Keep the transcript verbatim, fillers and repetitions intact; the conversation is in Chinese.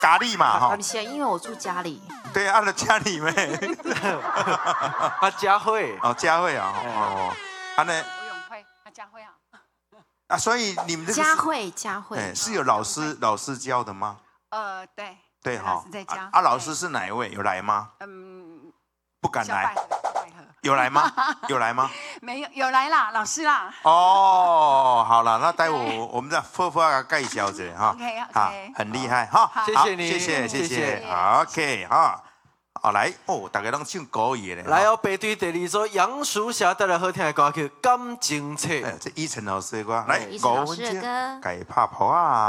咖喱嘛哈。 不是，因为我住家里。 对，按了家里面。 啊，佳慧。 哦，佳慧啊，哦，安呢？ 吴永慧，啊，佳慧啊。 啊，所以你们这个佳慧，佳慧， 哎，是有老师老师教的吗？ 呃，对。 对哈。 老师在家。 啊，老师是哪一位？有来吗？ 嗯。 不敢来。 百合。 有来吗？有来吗？ 没有，有来啦，老师啦。 哦，好了，那待会我们再佛佛啊介绍一下哈。 OK OK。 好，很厉害哈。 谢谢你， 谢谢谢谢。OK 哈。好来哦，大家拢唱国语的。 来哦，排队第二首杨淑霞带来好听的歌曲《感情册》。 这依晨老师的歌，来依晨老师的歌， 改拍谱啊。